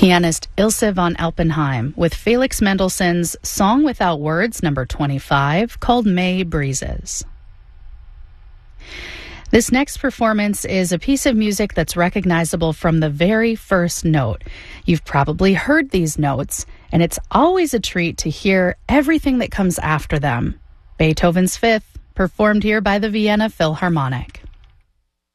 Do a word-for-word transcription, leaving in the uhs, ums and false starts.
Pianist Ilse von Alpenheim with Felix Mendelssohn's Song Without Words, number twenty-five, called May Breezes. This next performance is a piece of music that's recognizable from the very first note. You've probably heard these notes, and it's always a treat to hear everything that comes after them. Beethoven's Fifth, performed here by the Vienna Philharmonic.